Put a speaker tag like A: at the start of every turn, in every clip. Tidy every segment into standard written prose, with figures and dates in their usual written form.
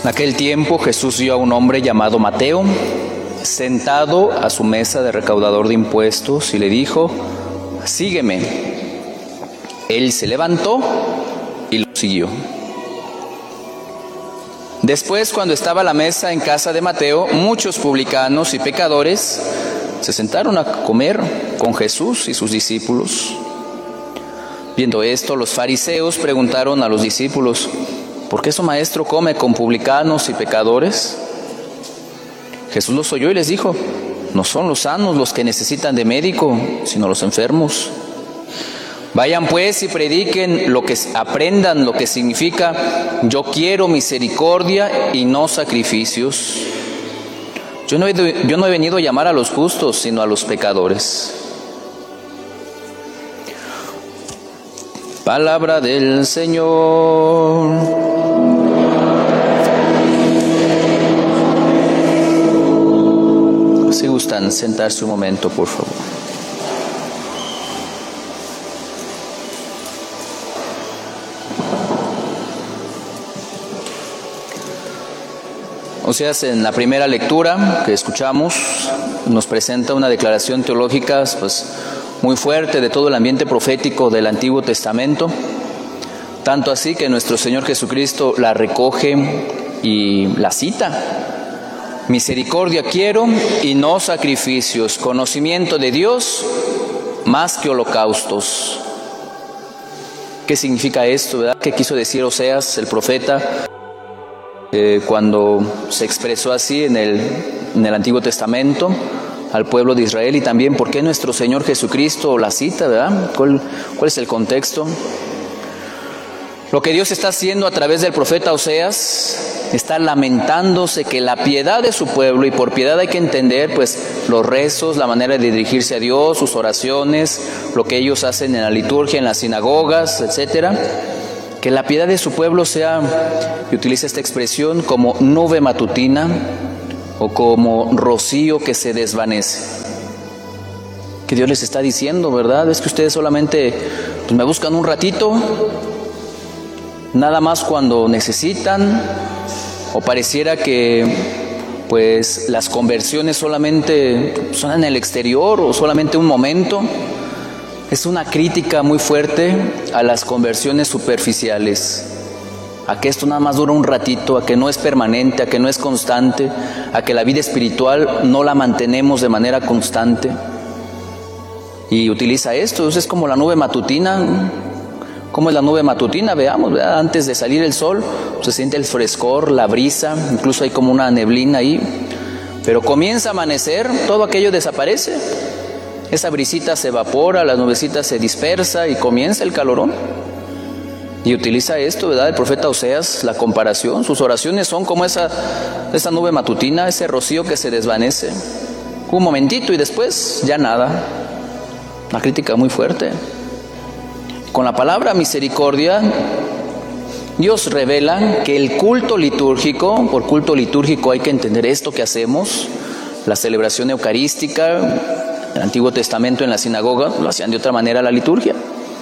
A: En aquel tiempo Jesús vio a un hombre llamado Mateo sentado a su mesa de recaudador de impuestos y le dijo: sígueme. Él se levantó y lo siguió. Después, cuando estaba a la mesa en casa de Mateo, muchos publicanos y pecadores se sentaron a comer con Jesús y sus discípulos. Viendo esto, los fariseos preguntaron a los discípulos: ¿por qué su maestro come con publicanos y pecadores? Jesús los oyó y les dijo: no son los sanos los que necesitan de médico, sino los enfermos. Vayan pues y prediquen aprendan lo que significa: yo quiero misericordia y no sacrificios. Yo no he venido a llamar a los justos, sino a los pecadores. Palabra del Señor. Si gustan sentarse un momento, por favor. Oseas, en la primera lectura que escuchamos, nos presenta una declaración teológica muy fuerte de todo el ambiente profético del Antiguo Testamento, tanto así que nuestro Señor Jesucristo la recoge y la cita: misericordia quiero y no sacrificios, conocimiento de Dios más que holocaustos. ¿Qué significa esto, verdad? ¿Qué quiso decir Oseas, el profeta, cuando se expresó así en el Antiguo Testamento al pueblo de Israel? Y también, ¿por qué nuestro Señor Jesucristo la cita, verdad? ¿Cuál es el contexto? Lo que Dios está haciendo a través del profeta Oseas, está lamentándose que la piedad de su pueblo, y por piedad hay que entender los rezos, la manera de dirigirse a Dios, sus oraciones, lo que ellos hacen en la liturgia, en las sinagogas, etcétera, que la piedad de su pueblo sea, y utiliza esta expresión, como nube matutina o como rocío que se desvanece. Que Dios les está diciendo, ¿verdad? Es que ustedes solamente me buscan un ratito, nada más cuando necesitan, o pareciera que las conversiones solamente son en el exterior o solamente un momento. Es una crítica muy fuerte a las conversiones superficiales, a que esto nada más dura un ratito, a que no es permanente, a que no es constante, a que la vida espiritual no la mantenemos de manera constante. Y utiliza esto, es como la nube matutina. ¿Cómo es la nube matutina? Veamos, ¿verdad? Antes de salir el sol, se siente el frescor, la brisa, incluso hay como una neblina ahí. Pero comienza a amanecer, todo aquello desaparece. Esa brisita se evapora, la nubecita se dispersa y comienza el calorón. Y utiliza esto, ¿verdad? El profeta Oseas, la comparación. Sus oraciones son como esa nube matutina, ese rocío que se desvanece. Un momentito y después ya nada. Una crítica muy fuerte. Con la palabra misericordia, Dios revela que el culto litúrgico, por culto litúrgico hay que entender esto que hacemos, la celebración eucarística. En el Antiguo Testamento, en la sinagoga, lo hacían de otra manera la liturgia.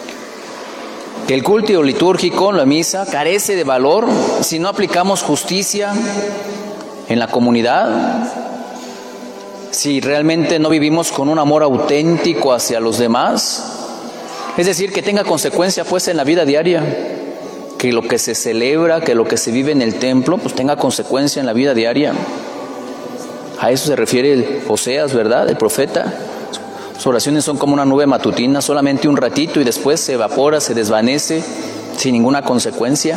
A: Que el culto litúrgico, la misa, carece de valor si no aplicamos justicia en la comunidad, si realmente no vivimos con un amor auténtico hacia los demás. Es decir, que tenga consecuencia en la vida diaria, que lo que se celebra, que lo que se vive en el templo, tenga consecuencia en la vida diaria. A eso se refiere Oseas, ¿verdad? El profeta. Sus oraciones son como una nube matutina, solamente un ratito y después se evapora, se desvanece, sin ninguna consecuencia.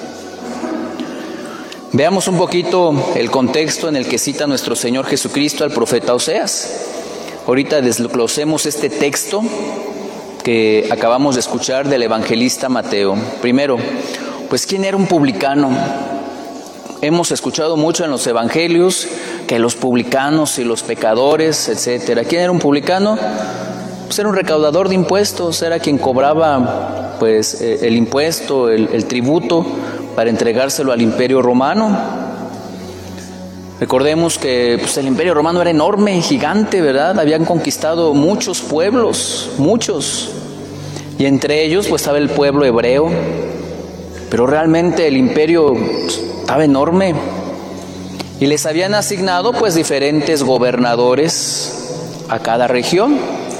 A: Veamos un poquito el contexto en el que cita nuestro Señor Jesucristo al profeta Oseas. Ahorita desglosemos este texto que acabamos de escuchar del evangelista Mateo. Primero, ¿quién era un publicano? Hemos escuchado mucho en los evangelios que los publicanos y los pecadores, etcétera. ¿Quién era un publicano? Era un recaudador de impuestos, era quien cobraba el impuesto, el tributo, para entregárselo al Imperio Romano. Recordemos que el Imperio Romano era enorme, gigante, ¿verdad? Habían conquistado muchos pueblos, muchos. Y entre ellos estaba el pueblo hebreo. Pero realmente el imperio estaba enorme. Y les habían asignado pues diferentes gobernadores a cada región.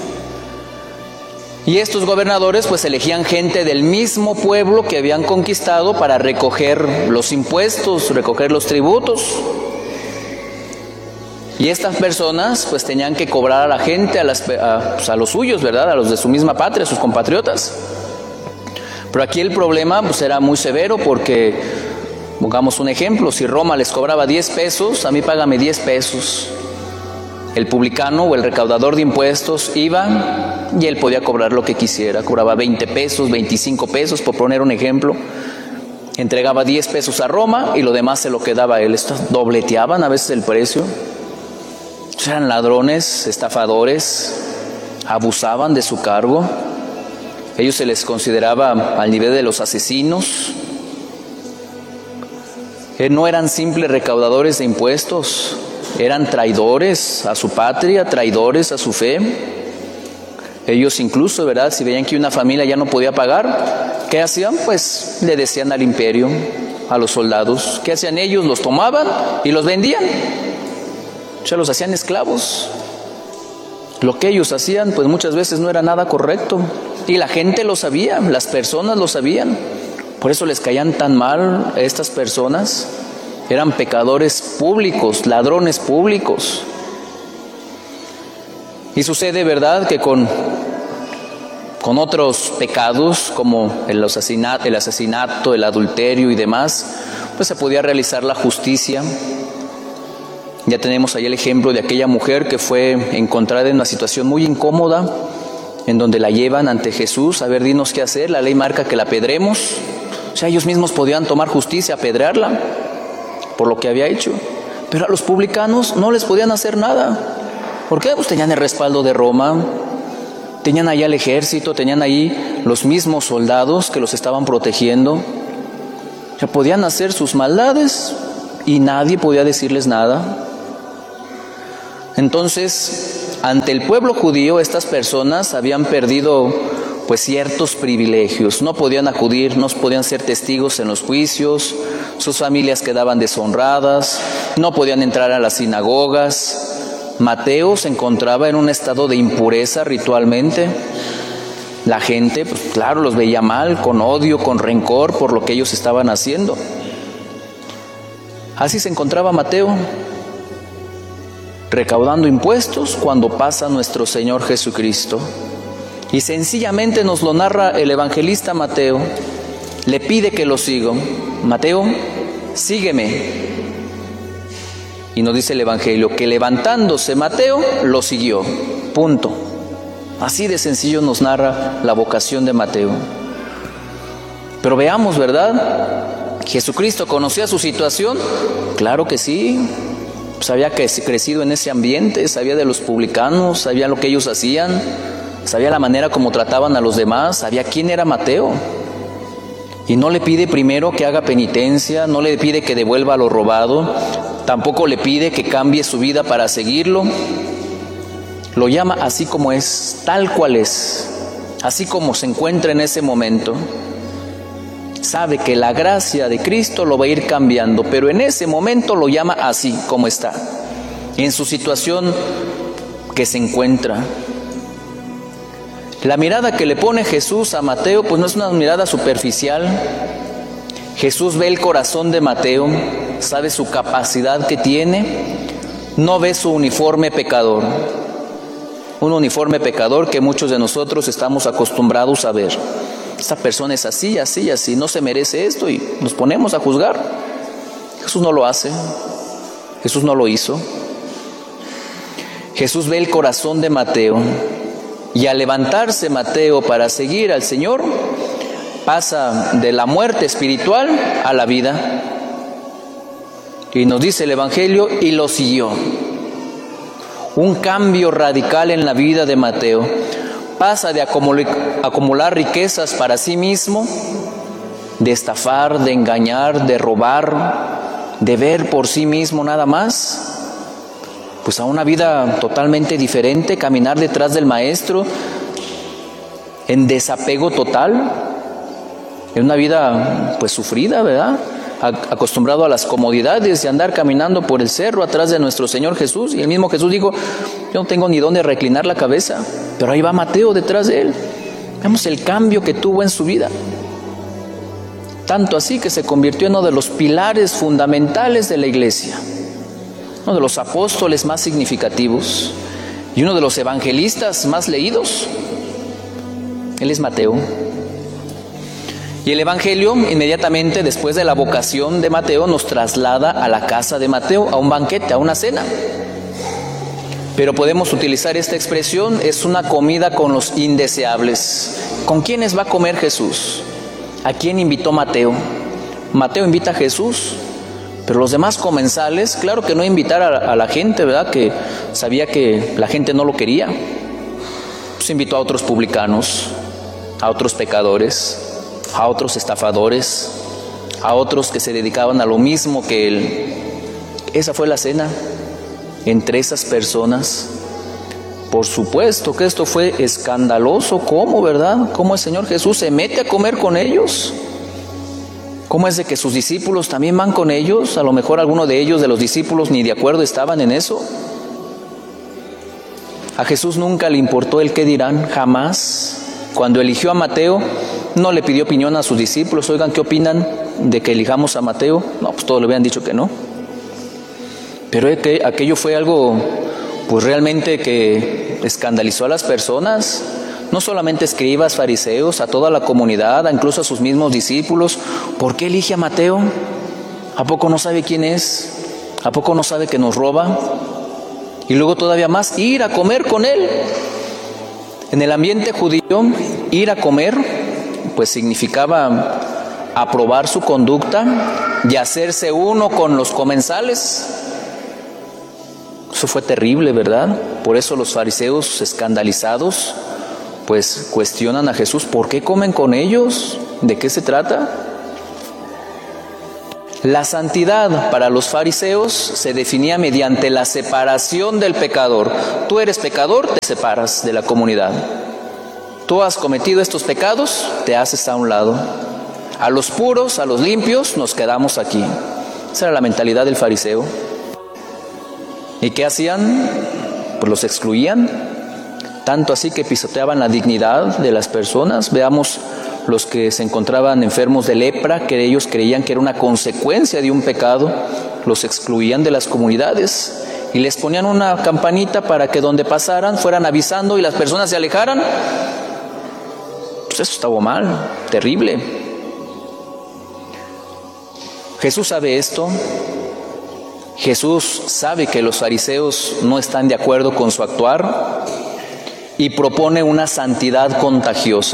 A: Y estos gobernadores pues elegían gente del mismo pueblo que habían conquistado para recoger los impuestos, recoger los tributos. Y estas personas pues tenían que cobrar a la gente, a los suyos, ¿verdad? A los de su misma patria, a sus compatriotas. Pero aquí el problema pues era muy severo porque, pongamos un ejemplo, si Roma les cobraba 10 pesos, a mí págame 10 pesos. El publicano o el recaudador de impuestos iba y él podía cobrar lo que quisiera. Cobraba 20 pesos, 25 pesos, por poner un ejemplo. Entregaba 10 pesos a Roma y lo demás se lo quedaba a él. Estos dobleteaban a veces el precio. Eran ladrones, estafadores, abusaban de su cargo. Ellos se les consideraba al nivel de los asesinos. No eran simples recaudadores de impuestos, eran traidores a su patria, traidores a su fe. Ellos incluso, ¿verdad?, si veían que una familia ya no podía pagar, ¿qué hacían? Pues le decían al imperio, a los soldados. ¿Qué hacían ellos? Los tomaban y los vendían. O sea, los hacían esclavos. Lo que ellos hacían, pues muchas veces no era nada correcto. Y la gente lo sabía, las personas lo sabían. Por eso les caían tan mal a estas personas. Eran pecadores públicos, ladrones públicos. Y sucede, ¿verdad?, que con otros pecados como el asesinato, el adulterio y demás, pues se podía realizar la justicia. Ya tenemos ahí el ejemplo de aquella mujer que fue encontrada en una situación muy incómoda, en donde la llevan ante Jesús. A ver, dinos qué hacer. La ley marca que la apedremos. O sea, ellos mismos podían tomar justicia, apedrearla por lo que había hecho. Pero a los publicanos no les podían hacer nada. ¿Por qué? Pues tenían el respaldo de Roma, tenían allá el ejército, tenían ahí los mismos soldados que los estaban protegiendo. O sea, podían hacer sus maldades y nadie podía decirles nada. Entonces, ante el pueblo judío, estas personas habían perdido pues ciertos privilegios. No podían acudir, no podían ser testigos en los juicios, sus familias quedaban deshonradas, no podían entrar a las sinagogas. Mateo se encontraba en un estado de impureza ritualmente. La gente, pues claro, los veía mal, con odio, con rencor por lo que ellos estaban haciendo. Así se encontraba Mateo, recaudando impuestos cuando pasa nuestro Señor Jesucristo. Y sencillamente nos lo narra el evangelista Mateo. Le pide que lo siga. Mateo, sígueme. Y nos dice el evangelio que levantándose Mateo lo siguió. Punto. Así de sencillo nos narra la vocación de Mateo. Pero veamos, ¿verdad? ¿Jesucristo conocía su situación? Claro que sí. Pues había crecido en ese ambiente, sabía de los publicanos, sabía lo que ellos hacían, sabía la manera como trataban a los demás, sabía quién era Mateo. Y no le pide primero que haga penitencia, no le pide que devuelva lo robado, tampoco le pide que cambie su vida para seguirlo. Lo llama así como es, tal cual es, así como se encuentra en ese momento. Sabe que la gracia de Cristo lo va a ir cambiando, pero en ese momento lo llama así como está, en su situación que se encuentra. La mirada que le pone Jesús a Mateo, pues no es una mirada superficial. Jesús ve el corazón de Mateo, sabe su capacidad que tiene, no ve su uniforme pecador. Un uniforme pecador que muchos de nosotros estamos acostumbrados a ver. Esta persona es así, así, así, no se merece esto y nos ponemos a juzgar. Jesús no lo hace, Jesús no lo hizo. Jesús ve el corazón de Mateo y al levantarse Mateo para seguir al Señor, pasa de la muerte espiritual a la vida. Y nos dice el Evangelio, y lo siguió. Un cambio radical en la vida de Mateo. Pasa de acumular riquezas para sí mismo, de estafar, de engañar, de robar, de ver por sí mismo nada más, pues a una vida totalmente diferente, caminar detrás del Maestro en desapego total, en una vida pues sufrida, ¿verdad? acostumbrado a las comodidades de andar caminando por el cerro atrás de nuestro Señor Jesús. Y el mismo Jesús dijo, yo no tengo ni dónde reclinar la cabeza, pero ahí va Mateo detrás de él. Vemos el cambio que tuvo en su vida. Tanto así que se convirtió en uno de los pilares fundamentales de la iglesia, uno de los apóstoles más significativos y uno de los evangelistas más leídos. Él es Mateo. Y el evangelio, inmediatamente después de la vocación de Mateo, nos traslada a la casa de Mateo, a un banquete, a una cena. Pero podemos utilizar esta expresión, es una comida con los indeseables. ¿Con quiénes va a comer Jesús? ¿A quién invitó Mateo? Mateo invita a Jesús, pero los demás comensales, claro que no invitar a la gente, ¿verdad? Que sabía que la gente no lo quería. Pues invitó a otros publicanos, a otros pecadores, a otros estafadores, a otros que se dedicaban a lo mismo que él. Esa fue la cena entre esas personas. Por supuesto que esto fue escandaloso. ¿Cómo, verdad? ¿Cómo el Señor Jesús se mete a comer con ellos? ¿Cómo es de que sus discípulos también van con ellos? A lo mejor alguno de ellos, de los discípulos, ni de acuerdo estaban en eso. A Jesús nunca le importó el qué dirán, jamás. Cuando eligió a Mateo, no le pidió opinión a sus discípulos. Oigan, ¿qué opinan de que elijamos a Mateo? No, pues todos le habían dicho que no. Pero aquello fue algo, pues realmente que escandalizó a las personas. No solamente escribas, fariseos, a toda la comunidad, incluso a sus mismos discípulos. ¿Por qué elige a Mateo? ¿A poco no sabe quién es? ¿A poco no sabe que nos roba? Y luego todavía más, ir a comer con él. En el ambiente judío, ir a comer, pues significaba aprobar su conducta y hacerse uno con los comensales. Eso fue terrible, ¿verdad? Por eso los fariseos, escandalizados, pues cuestionan a Jesús, ¿por qué comen con ellos? ¿De qué se trata? La santidad para los fariseos se definía mediante la separación del pecador. Tú eres pecador, te separas de la comunidad. Tú has cometido estos pecados, te haces a un lado. A los puros, a los limpios, nos quedamos aquí. Esa era la mentalidad del fariseo. ¿Y qué hacían? Pues los excluían. Tanto así que pisoteaban la dignidad de las personas. Veamos los que se encontraban enfermos de lepra, que ellos creían que era una consecuencia de un pecado, los excluían de las comunidades y les ponían una campanita para que donde pasaran fueran avisando y las personas se alejaran. Pues eso estaba mal, terrible. Jesús sabe esto. Jesús sabe que los fariseos no están de acuerdo con su actuar y propone una santidad contagiosa.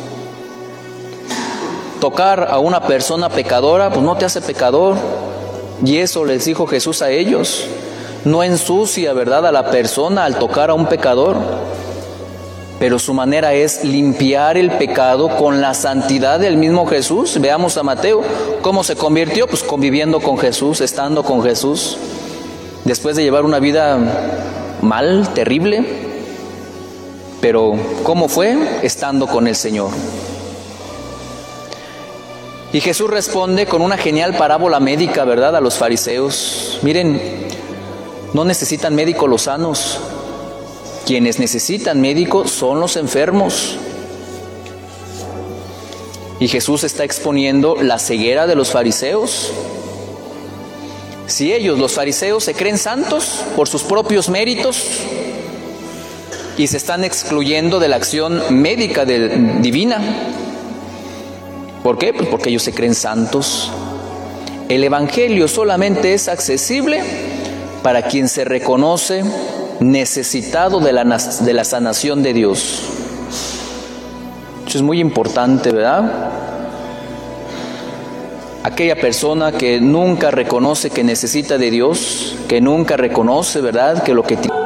A: Tocar a una persona pecadora, pues no te hace pecador. Y eso les dijo Jesús a ellos. No ensucia, ¿verdad?, a la persona al tocar a un pecador. Pero su manera es limpiar el pecado con la santidad del mismo Jesús. Veamos a Mateo, ¿cómo se convirtió? Pues conviviendo con Jesús, estando con Jesús. Después de llevar una vida mal, terrible. Pero ¿cómo fue? Estando con el Señor. Y Jesús responde con una genial parábola médica, ¿verdad?, a los fariseos. Miren, no necesitan médicos los sanos. Quienes necesitan médicos son los enfermos. Y Jesús está exponiendo la ceguera de los fariseos. Si ellos, los fariseos, se creen santos por sus propios méritos y se están excluyendo de la acción médica divina. ¿Por qué? Pues porque ellos se creen santos. El Evangelio solamente es accesible para quien se reconoce necesitado de la sanación de Dios. Eso es muy importante, ¿verdad? Aquella persona que nunca reconoce que necesita de Dios, que nunca reconoce, ¿verdad?, que lo que tiene